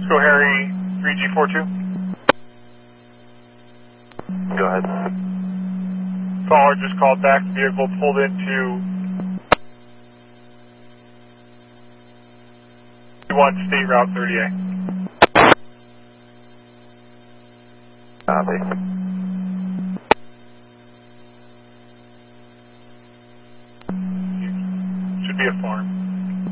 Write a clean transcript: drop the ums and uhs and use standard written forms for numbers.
Go Harry 3G42. Go ahead. Caller just called back. Vehicle pulled into 1 State Route 30A. Copy.